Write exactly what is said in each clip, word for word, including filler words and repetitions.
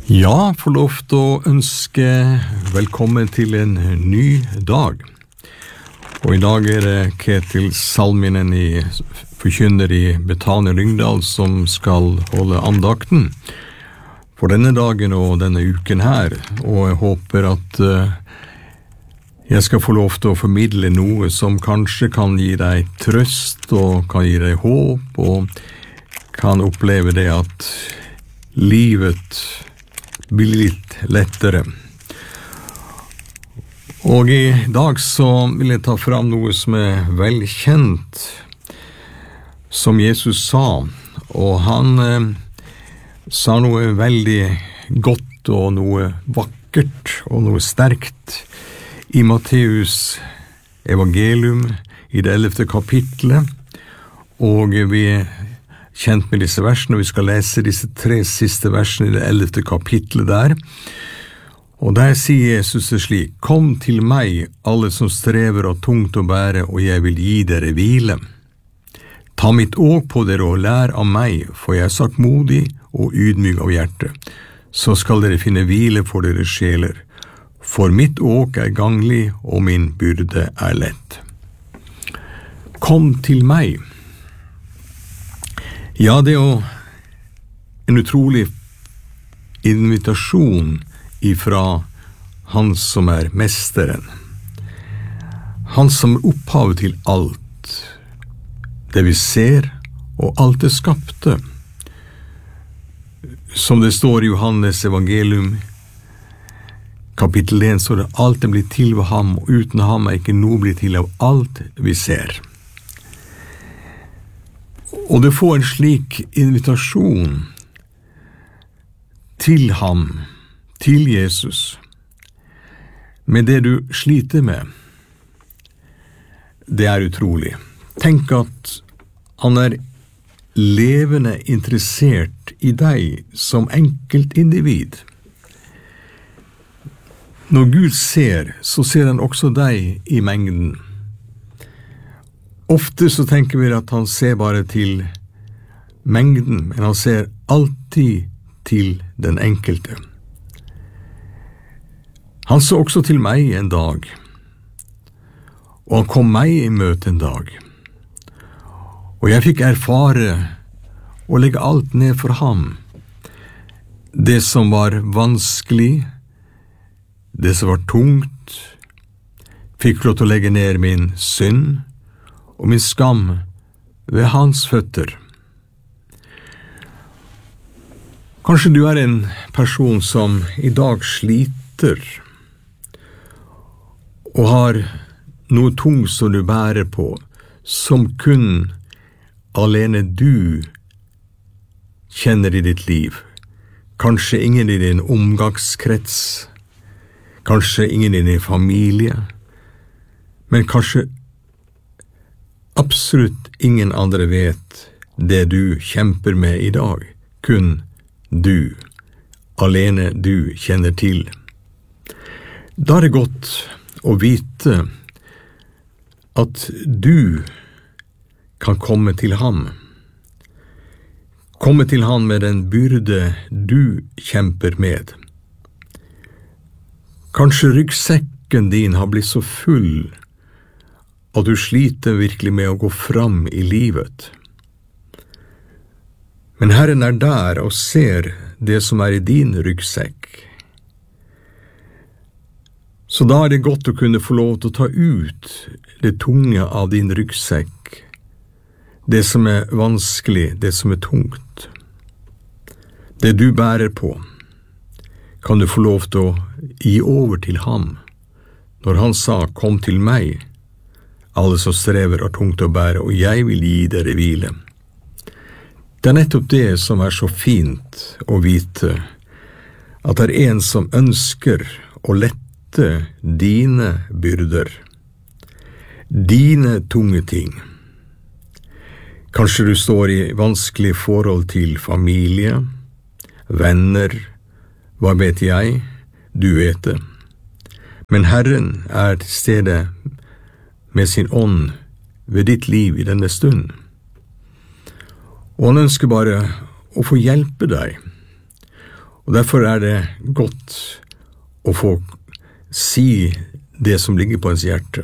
Ja, får lov til å ønske velkommen til en ny dag. Og i dag er det Ketil Salminen i forkynner i Betania Lyngdal som skal holde andakten for denne dagen og denne uken her. Og jeg håper at uh, jeg skal få lov til å formidle noe som kanskje kan gi deg trøst og kan gi deg håp og kan oppleve det at livet blir litt lettere. Og i dag så vil jeg ta fram noe som er velkjent, som Jesus sa, og han eh, sa noe veldig godt og noe vakkert og noe sterkt i Matteus evangelium i det ellevte kapitlet, og vi kjent med disse versene, og vi skal lese disse tre siste versene i det ellevte kapitlet der. Og der sier Jesus det slik: «Kom til meg, alle som strever og tungt å bære, og jeg vil gi dere hvile. Ta mitt åk på dere og lær av meg, for jeg er saktmodig og ydmyk av hjerte. Så skal dere finne hvile for deres sjeler. For mitt åk er ganglig, og min byrde er lett.» Kom til meg. Ja, det er jo en utrolig invitasjon ifra han som er mesteren. Han som er opphavet til alt, det vi ser, og alt det skapte. Som det står i Johannes evangelium, kapittel én, så er det alt er blitt til ved ham, og uten ham er ikke noe blitt til av alt vi ser. Og du får en slik invitasjon til ham, til Jesus, med det du sliter med. Det er utrolig. Tenk at han er levende interessert i deg som enkeltindivid. Når Gud ser, så ser han også deg i mengden. Ofte så tenker vi at han ser bare til mengden, men han ser alltid til den enkelte. Han så også til meg en dag, og han kom meg i møte en dag. Og jeg fikk erfare å legge alt ned for ham. Det som var vanskelig, det som var tungt, fikk lov til å legge ned min synd, og min skam ved hans føtter. Kanskje du er en person som i dag sliter og har noe tungt som du bærer på, som kun alene du kjenner i ditt liv. Kanskje ingen i din omgangskrets, kanskje ingen i din familie, men kanskje absolutt ingen andre vet det du kjemper med i dag. Kun du, alene du kjenner til. Da er det godt å vite at du kan komme til ham. Komme til ham med den byrde du kjemper med. Kanskje ryggsekken din har blitt så full og du sliter virkelig med å gå fram i livet. Men Herren er der og ser det som er i din ryggsekk. Så da er det godt å kunne få lov til å ta ut det tunge av din ryggsekk, det som er vanskelig, det som er tungt. Det du bærer på, kan du få lov til å gi over til ham, når han sa: «Kom til meg, alle som strever og tungt å bære, og jeg vil gi dere hvile.» Det er nettopp det som er så fint å vite, at det er en som ønsker å lette dine byrder, dine tunge ting. Kanskje du står i vanskelig forhold til familie, venner, hva vet jeg, du vet det. Men Herren er til stede med sin ånd ved ditt liv i denne stund. Og han ønsker bare å få hjelpe deg. Og derfor er det godt å få si det som ligger på ens hjerte.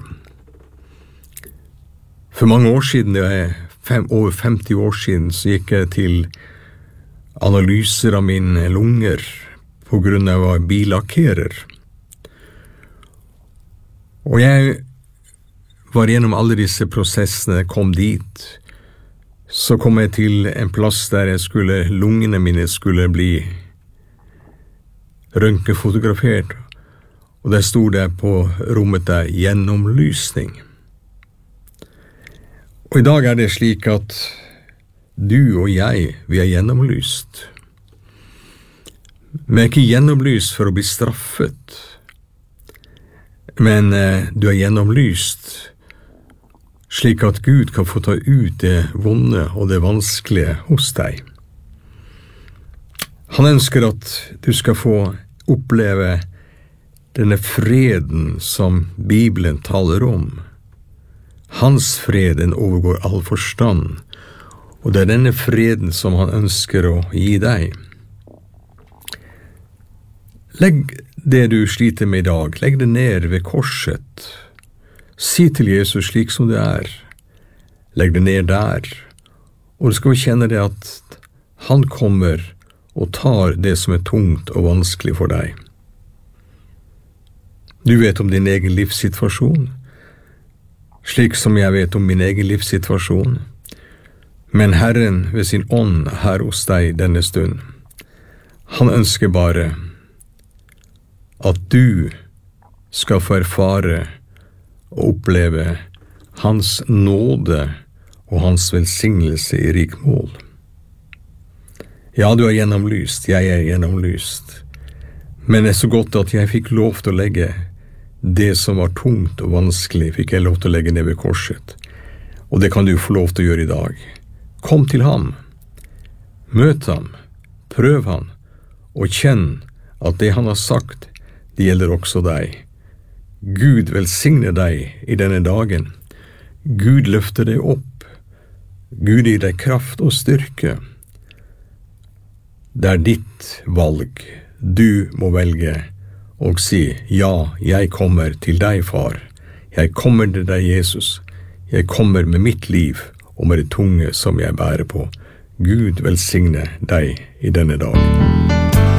For mange år siden, det er fem, over femti år siden, så gikk jeg til analyser av mine lunger på grunn av å bli billakkerer. Og jeg var gjennom alle disse prosessene, kom dit, så kom jeg til en plass der jeg skulle, lungene mine skulle bli røntgenfotografert, og der stod det på rommet der gjennomlysning. Og i dag er det slik at du og jeg, vi er gjennomlyst. Vi er ikke gjennomlyst for å bli straffet, men eh, du er gjennomlyst slik at Gud kan få ta ut det vonde og det vanskelige hos deg. Han ønsker at du skal få oppleve denne freden som Bibelen taler om. Hans fred, den overgår all forstand, og det er denne freden som han ønsker å gi deg. Legg det du sliter med i dag, legg det ned ved korset. Si til Jesus slik som det er. Legg det ned der, og du skal kjenne det at han kommer og tar det som er tungt og vanskelig for deg. Du vet om din egen livssituasjon, slik som jeg vet om min egen livssituasjon, men Herren ved sin ånd er her hos deg denne stund. Han ønsker bare at du skal få erfare og oppleve hans nåde og hans velsignelse i rik mål. Ja, du er gjennomlyst, jeg er gjennomlyst, men det er så godt at jeg fikk lov til å legge det som var tungt og vanskelig, fikk jeg lov til å legge ned ved korset, og det kan du få lov til å gjøre i dag. Kom til ham, møt ham, prøv ham, og kjenn at det han har sagt, det gjelder også deg. Gud velsigne deg i denne dagen. Gud løfter deg opp. Gud gir deg kraft og styrke. Det er ditt valg. Du må velge og si, ja, jeg kommer til deg, far. Jeg kommer til deg, Jesus. Jeg kommer med mitt liv og med det tunge som jeg bærer på. Gud velsigne deg i denne dagen.